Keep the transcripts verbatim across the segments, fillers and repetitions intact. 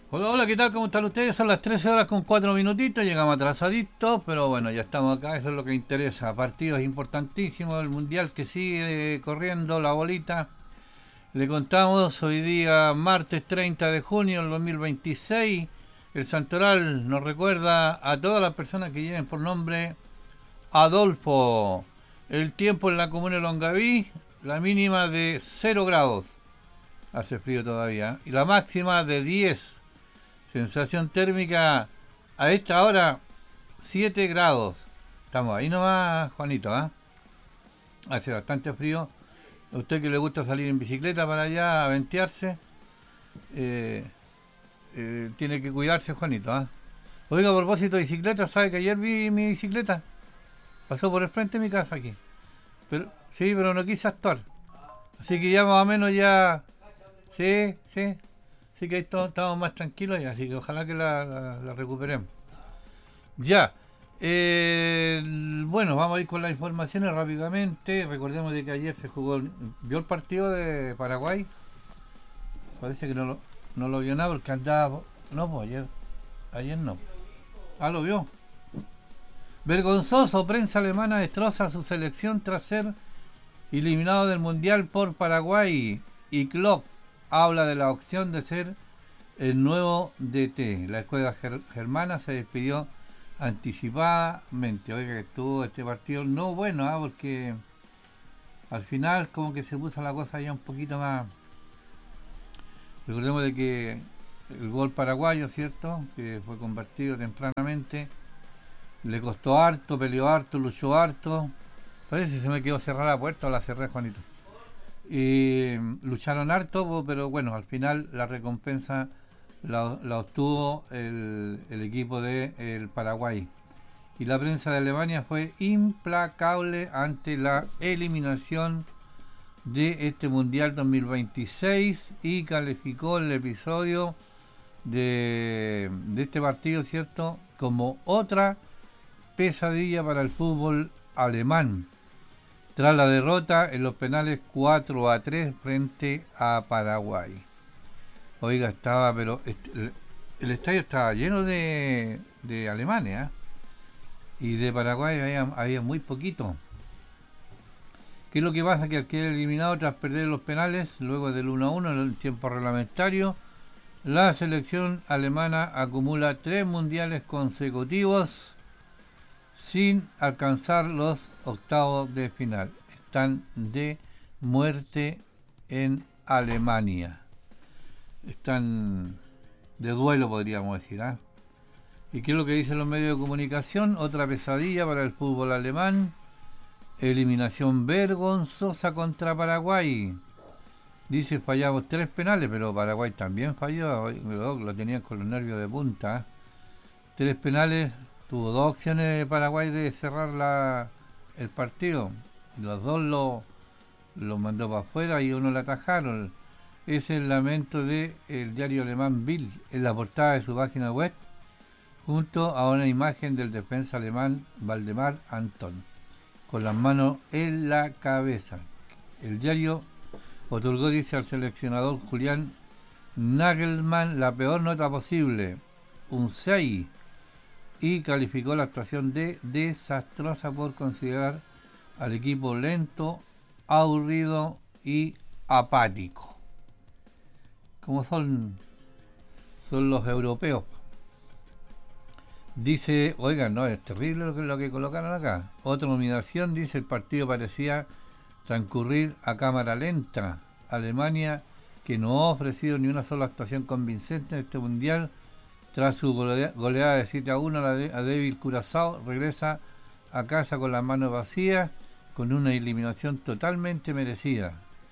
Hola, hola, ¿qué tal? ¿Cómo están ustedes? Son las trece horas con cuatro minutitos, llegamos atrasaditos, pero bueno, ya estamos acá, eso es lo que interesa. Partidos importantísimos, el Mundial que sigue corriendo, la bolita. Le contamos hoy día, martes treinta de junio del dos mil veintiséis, el Santoral nos recuerda a todas las personas que lleven por nombre Adolfo. El tiempo en la comuna de Longaví, la mínima de cero grados, hace frío todavía, y la máxima de diez. Sensación térmica a esta hora siete grados. Estamos ahí nomás, Juanito, ¿ah? ¿eh? Hace bastante frío. A usted que le gusta salir en bicicleta para allá a ventearse, eh, eh, tiene que cuidarse, Juanito, ¿ah? ¿eh? Oiga, a propósito de bicicleta, ¿sabe que ayer vi mi bicicleta? Pasó por el frente de mi casa aquí. Pero sí, pero no quise actuar. Así que ya más o menos ya... Sí, sí. Así que ahí todos estamos más tranquilos, y así que ojalá que la, la, la recuperemos. Ya. Eh, bueno, vamos a ir con las informaciones rápidamente. Recordemos de que ayer se jugó... ¿Vio el partido de Paraguay? Parece que no lo, no lo vio nada porque andaba... No, pues ayer... Ayer no. Ah, ¿lo vio? Vergonzoso, prensa alemana destroza a su selección tras ser eliminado del Mundial por Paraguay. Y Klopp habla de la opción de ser el nuevo D T. La escuela ger- germana se despidió anticipadamente. Oiga, que estuvo este partido no bueno, ¿eh? Porque al final como que se puso la cosa ya un poquito más... Recordemos de que el gol paraguayo, ¿cierto?, que fue convertido tempranamente, le costó harto, peleó harto, luchó harto. Parece que se me quedó cerrada la puerta, o la cerré, Juanito. Y lucharon harto, pero bueno, al final la recompensa la, la obtuvo el, el equipo de el Paraguay. Y la prensa de Alemania fue implacable ante la eliminación de este Mundial dos mil veintiséis y calificó el episodio de, de este partido, ¿cierto?, como otra pesadilla para el fútbol alemán, tras la derrota en los penales cuatro a tres frente a Paraguay. Oiga, estaba, pero este, el, el estadio estaba lleno de, de alemanes, ¿eh? Y de Paraguay había, había muy poquito. ¿Qué es lo que pasa? Que al quedar eliminado tras perder los penales, luego del uno a uno en el tiempo reglamentario, la selección alemana acumula tres mundiales consecutivos sin alcanzar los octavos de final. Están de muerte en Alemania. Están de duelo, podríamos decir, ¿eh? ¿Y qué es lo que dicen los medios de comunicación? Otra pesadilla para el fútbol alemán. Eliminación vergonzosa contra Paraguay. Dice, fallamos tres penales, pero Paraguay también falló. Lo tenían con los nervios de punta, ¿eh? Tres penales. Tuvo dos opciones de Paraguay de cerrar la, el partido. Y los dos lo, lo mandó para afuera y uno le atajaron. Es el lamento del diario alemán Bild en la portada de su página web, junto a una imagen del defensa alemán Valdemar Anton, con las manos en la cabeza. El diario otorgó, dice, al seleccionador Julián Nagelsmann la peor nota posible, un seis, y calificó la actuación de desastrosa por considerar al equipo lento, aburrido y apático. Como son, son los europeos. Dice, oigan, no, es terrible lo que, lo que colocaron acá. Otra nominación, dice, el partido parecía transcurrir a cámara lenta. Alemania, que no ha ofrecido ni una sola actuación convincente en este mundial, tras su golea, goleada de siete a uno a, de, a débil Curazao, regresa a casa con las manos vacías, con una eliminación totalmente merecida.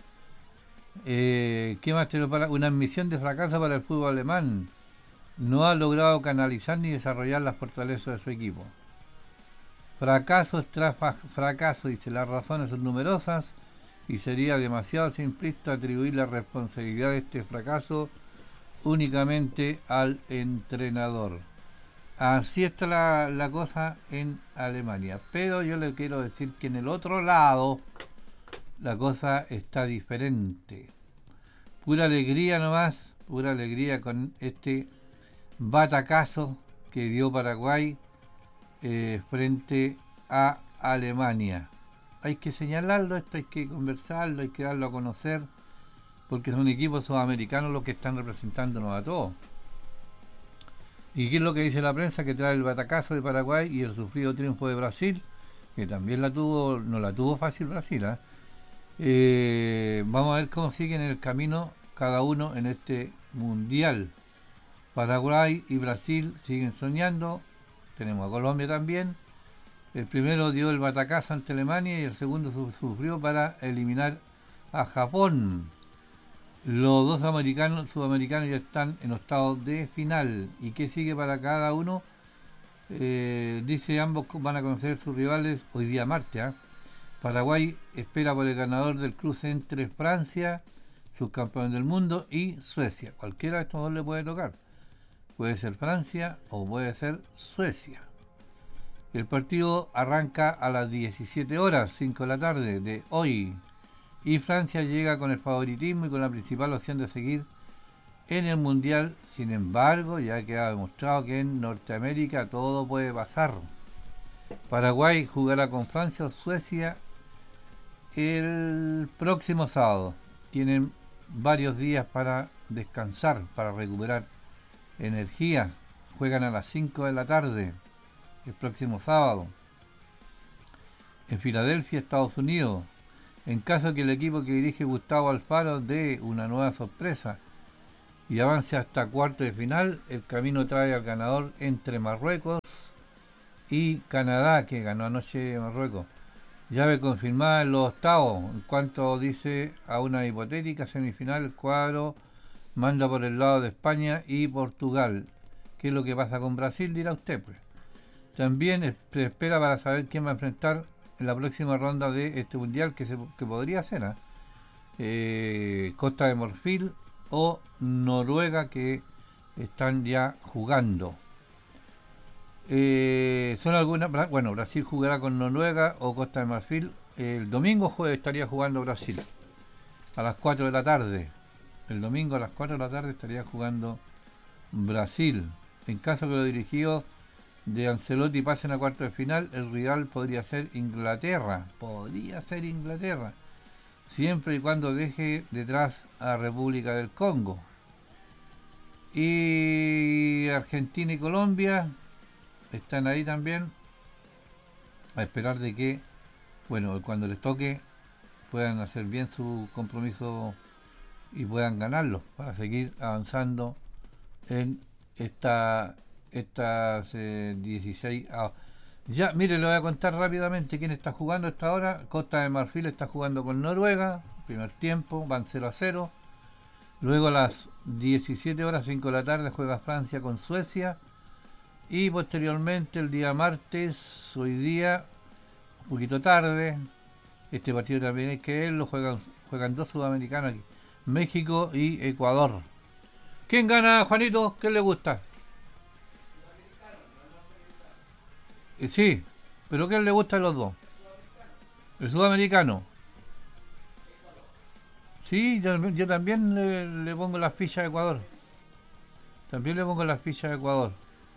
Eh, ¿Qué más tenemos para una admisión de fracaso para el fútbol alemán? No ha logrado canalizar ni desarrollar las fortalezas de su equipo. Fracasos tras fracaso, dice, las razones son numerosas y sería demasiado simplista atribuir la responsabilidad de este fracaso únicamente al entrenador. Así está la, la cosa en Alemania. Pero yo le quiero decir que en el otro lado la cosa está diferente. Pura alegría nomás, pura alegría con este batacazo que dio Paraguay eh, frente a Alemania. Hay que señalarlo, esto hay que conversarlo, hay que darlo a conocer, porque son equipos sudamericanos los que están representándonos a todos. ¿Y qué es lo que dice la prensa? Que trae el batacazo de Paraguay y el sufrido triunfo de Brasil, que también la tuvo, no la tuvo fácil Brasil, ¿eh? Eh, vamos a ver cómo siguen en el camino cada uno en este mundial. Paraguay y Brasil siguen soñando, tenemos a Colombia también. El primero dio el batacazo ante Alemania y el segundo sufrió para eliminar a Japón. Los dos americanos, sudamericanos ya están en octavos de final. ¿Y qué sigue para cada uno? Eh, dice ambos van a conocer sus rivales hoy día martes. ¿eh? Paraguay espera por el ganador del cruce entre Francia, subcampeón del mundo, y Suecia. Cualquiera de estos dos le puede tocar. Puede ser Francia o puede ser Suecia. El partido arranca a las diecisiete horas, cinco de la tarde de hoy. Y Francia llega con el favoritismo y con la principal opción de seguir en el Mundial. Sin embargo, ya queda demostrado que en Norteamérica todo puede pasar. Paraguay jugará con Francia o Suecia el próximo sábado. Tienen varios días para descansar, para recuperar energía. Juegan a las cinco de la tarde el próximo sábado en Filadelfia, Estados Unidos. En caso que el equipo que dirige Gustavo Alfaro dé una nueva sorpresa y avance hasta cuarto de final, el camino trae al ganador entre Marruecos y Canadá, que ganó anoche Marruecos. Llave confirmada en los octavos. En cuanto dice a una hipotética semifinal, el cuadro manda por el lado de España y Portugal. ¿Qué es lo que pasa con Brasil? Dirá usted, pues. También se espera para saber quién va a enfrentar en la próxima ronda de este mundial, que, se, que podría ser ¿eh? Eh, Costa de Marfil o Noruega, que están ya jugando. Eh, son algunas, bueno, Brasil jugará con Noruega o Costa de Marfil. El domingo jueves estaría jugando Brasil a las cuatro de la tarde. El domingo a las cuatro de la tarde estaría jugando Brasil. En caso que los dirigidos de Ancelotti pasen a cuarto de final, el rival podría ser Inglaterra. Podría ser Inglaterra. Siempre y cuando deje detrás a República del Congo. Y Argentina y Colombia están ahí también, a esperar de que, bueno, cuando les toque puedan hacer bien su compromiso y puedan ganarlo para seguir avanzando en esta estas eh, dieciséis. Ah, ya, mire, le voy a contar rápidamente quién está jugando a esta hora. Costa de Marfil está jugando con Noruega, primer tiempo, van cero a cero. Luego a las diecisiete horas, cinco de la tarde, juega Francia con Suecia. Y posteriormente, el día martes, hoy día, un poquito tarde, este partido también hay que verlo, juegan, juegan dos sudamericanos aquí, México y Ecuador. ¿Quién gana, Juanito? ¿Qué le gusta? Eh, sí, pero ¿qué le gusta a los dos? El sudamericano. Sí, yo, yo también le, le pongo las fichas a Ecuador. También le pongo las fichas a Ecuador.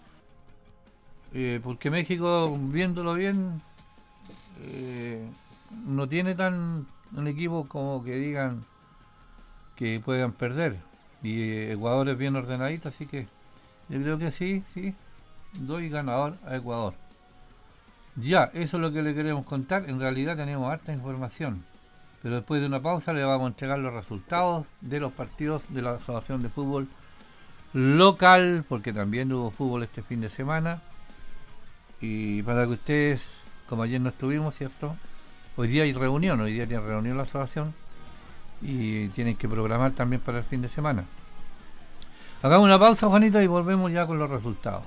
Eh, porque México, viéndolo bien, eh, no tiene tan un equipo como que digan que puedan perder. Y eh, Ecuador es bien ordenadito, así que yo creo que sí, sí, doy ganador a Ecuador. Ya, eso es lo que le queremos contar. En realidad tenemos harta información, pero después de una pausa le vamos a entregar los resultados de los partidos de la Asociación de Fútbol Local, porque también hubo fútbol este fin de semana. Y para que ustedes, como ayer no estuvimos, ¿cierto? Hoy día hay reunión, hoy día tiene reunión la asociación y tienen que programar también para el fin de semana. Hagamos una pausa, Juanito, y volvemos ya con los resultados.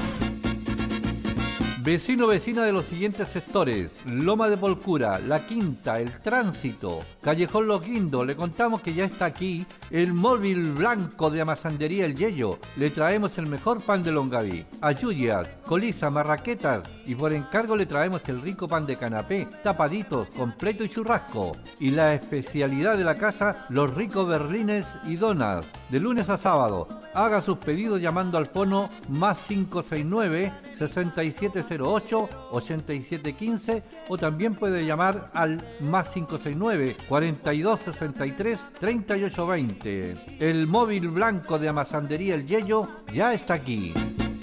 Vecino, vecina de los siguientes sectores: Loma de Polcura, La Quinta, El Tránsito, Callejón Los Guindos. Le contamos que ya está aquí el móvil blanco de Amasandería El Yello. Le traemos el mejor pan de Longaví, ayuyas, colisa, marraquetas, y por encargo le traemos el rico pan de canapé, tapaditos, completo y churrasco. Y la especialidad de la casa, los ricos berlines y donas, de lunes a sábado. Haga sus pedidos llamando al fono más cinco seis nueve, seis siete cero ocho, ocho siete uno cinco o también puede llamar al más cinco seis nueve, cuarenta y dos sesenta y tres, treinta y ocho veinte. El móvil blanco de Amasandería El Yello ya está aquí.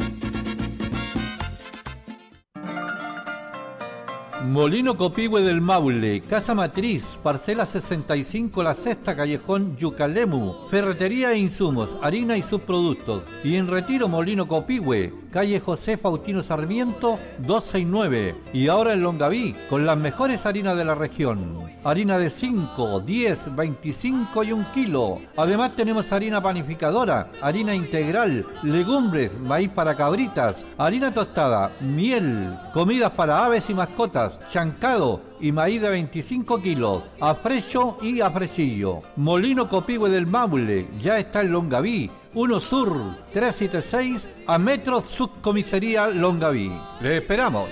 Molino Copihue del Maule, Casa Matriz, parcela sesenta y cinco, La Sexta, Callejón Yucalemu, ferretería e insumos, harina y subproductos. Y en Retiro Molino Copihue, calle José Faustino Sarmiento, doscientos sesenta y nueve. Y ahora en Longaví, con las mejores harinas de la región. Harina de cinco, diez, veinticinco y un kilo. Además tenemos harina panificadora, harina integral, legumbres, maíz para cabritas, harina tostada, miel, comidas para aves y mascotas, chancado y maíz de veinticinco kilos, a frecho y a frechillo. Molino Copihue del Maule, ya está en Longaví, uno Sur, trescientos setenta y seis, a metros Subcomisaría Longaví. ¡Les esperamos!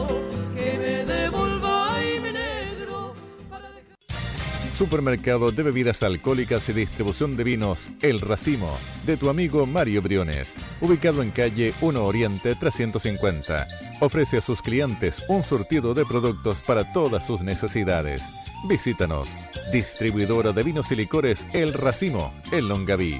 Supermercado de bebidas alcohólicas y distribución de vinos El Racimo, de tu amigo Mario Briones, ubicado en calle uno Oriente trescientos cincuenta. Ofrece a sus clientes un surtido de productos para todas sus necesidades. Visítanos. Distribuidora de vinos y licores El Racimo, en Longaví.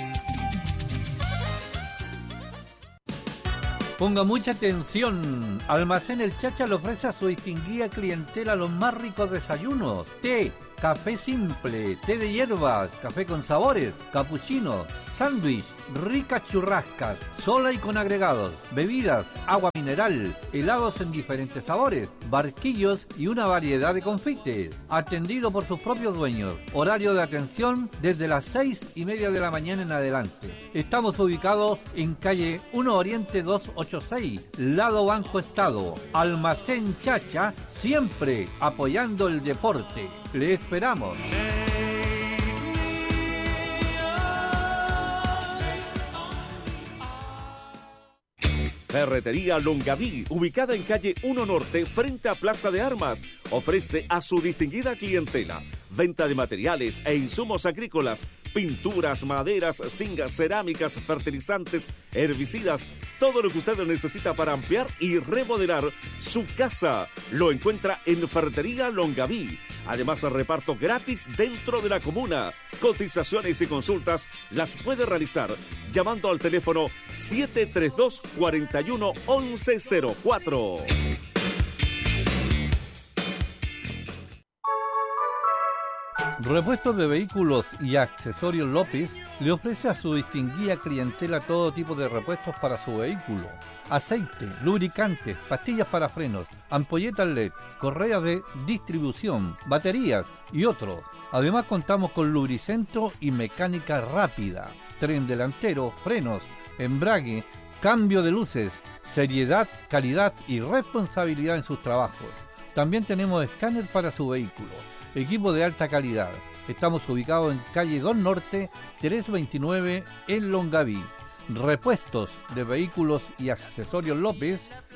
Ponga mucha atención. Almacén El Chacha le ofrece a su distinguida clientela los más ricos desayunos. Té, café simple, té de hierbas, café con sabores, capuchino, sándwich, ricas churrascas, sola y con agregados, bebidas, agua mineral, helados en diferentes sabores, barquillos y una variedad de confites. Atendido por sus propios dueños. Horario de atención desde las seis y media de la mañana en adelante. Estamos ubicados en calle uno Oriente doscientos ochenta y seis, lado Banco Estado. Almacén Chacha, siempre apoyando el deporte. Le esperamos. Ferretería Longaví, ubicada en calle uno Norte, frente a Plaza de Armas, ofrece a su distinguida clientela venta de materiales e insumos agrícolas, pinturas, maderas, zingas, cerámicas, fertilizantes, herbicidas, todo lo que usted necesita para ampliar y remodelar su casa. Lo encuentra en Ferretería Longaví. Además, reparto gratis dentro de la comuna. Cotizaciones y consultas las puede realizar llamando al teléfono siete tres dos, cuatro uno, once cero cuatro. Repuestos de Vehículos y Accesorios López le ofrece a su distinguida clientela todo tipo de repuestos para su vehículo. Aceite, lubricantes, pastillas para frenos, ampolletas L E D, correas de distribución, baterías y otros. Además contamos con lubricentro y mecánica rápida, tren delantero, frenos, embrague, cambio de luces, seriedad, calidad y responsabilidad en sus trabajos. También tenemos escáner para su vehículo. Equipo de alta calidad. Estamos ubicados en calle dos Norte, trescientos veintinueve en Longaví. Repuestos de Vehículos y Accesorios López